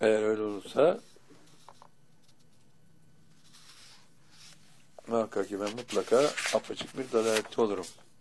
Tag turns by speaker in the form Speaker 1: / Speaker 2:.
Speaker 1: Eğer öyle olursa muhakkak ki ben mutlaka apaçık bir dalalette olurum.